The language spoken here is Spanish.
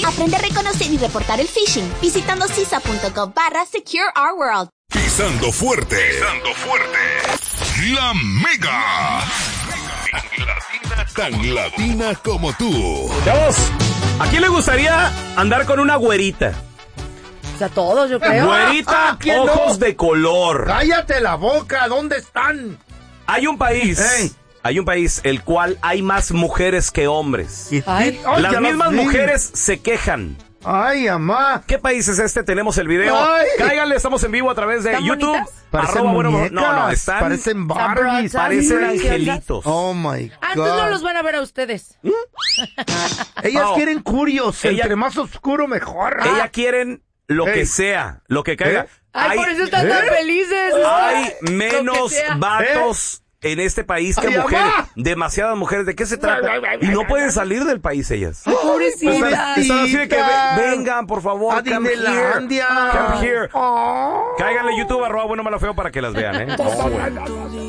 Aprende a reconocer y reportar el phishing visitando cisa.gov/SecureOurWorld. Pisando fuerte. La Mega. Tan latina como tú. Chavos, ¿a quién le gustaría andar con una güerita? O sea, todos, yo creo. Güerita, ojos de color. ¡Cállate la boca! ¿Dónde están? Hay un país el cual hay más mujeres que hombres. Ay. Las mismas mujeres se quejan. ¡Ay, mamá! ¿Qué país es este? Tenemos el video. Ay. Cáiganle, estamos en vivo a través de ¿Están YouTube. bonitas? Parecen @buenomotor. No, muñecas, parecen Barbies. Parecen Sí. angelitos. Oh, my God. Antes no los van a ver a ustedes. Ellas Oh. quieren curios. Ella- Entre más oscuro, mejor. Ellas quieren lo que Ey. sea, lo que caiga. Ay, por eso están tan felices. Hay Lo menos que sea. vatos en este país que Ay, mujeres. mamá. Demasiadas mujeres. ¿De qué se trata? Y no pueden salir del país ellas. Ay, pobrecita. Están así de que vengan, por favor. A come here. Disneylandia. Come here. Oh. Cáiganle YouTube @buenomalafeo para que las vean, ¿eh?